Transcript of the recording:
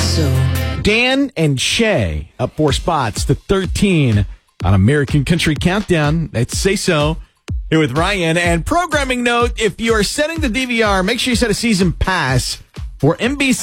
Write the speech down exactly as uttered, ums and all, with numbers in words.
So. Dan and Shay up four spots to thirteen on American Country Countdown. Let's Say So. Here with Ryan. And programming note, if you are setting the D V R, make sure you set a season pass for N B C.